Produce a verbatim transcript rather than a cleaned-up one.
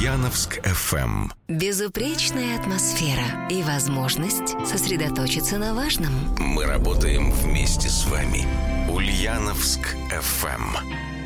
Ульяновск эф эм. Безупречная атмосфера и возможность сосредоточиться на важном. Мы работаем вместе с вами. Ульяновск эф эм.